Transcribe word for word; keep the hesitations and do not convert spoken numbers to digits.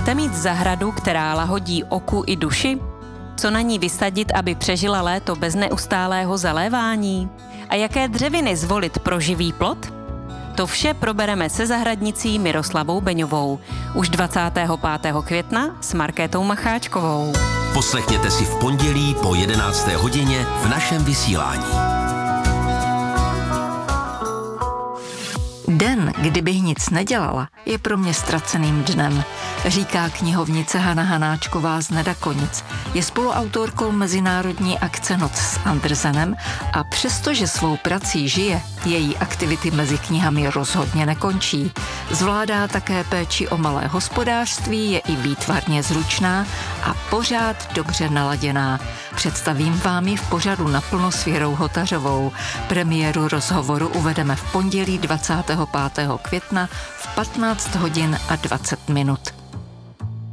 Chcete mít zahradu, která lahodí oku i duši? Co na ní vysadit, aby přežila léto bez neustálého zalévání? A jaké dřeviny zvolit pro živý plod? To vše probereme se zahradnicí Miroslavou Beňovou. Už dvacátého pátého května s Markétou Macháčkovou. Poslechněte si v pondělí po jedenácté hodině v našem vysílání. Den, kdybych nic nedělala, je pro mě ztraceným dnem, říká knihovnice Hana Hanáčková z Nedakonic. Je spoluautorkou mezinárodní akce Noc s Andersenem a přestože svou prací žije, její aktivity mezi knihami rozhodně nekončí. Zvládá také péči o malé hospodářství, je i výtvarně zručná a pořád dobře naladěná. Představím vám ji v pořadu Naplno s Věrou Hotařovou. Premiéru rozhovoru uvedeme v pondělí dvacátého pátého května v patnáct hodin a dvacet minut.